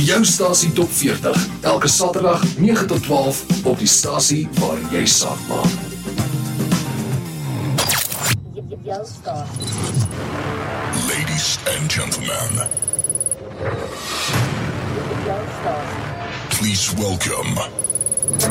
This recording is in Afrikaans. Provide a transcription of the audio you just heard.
Jou stasie top 40, elke Saterdag 9 tot 12 op die stasie waar jy saak maak. Jou stasie. Ladies and gentlemen, Jou stasie. please welcome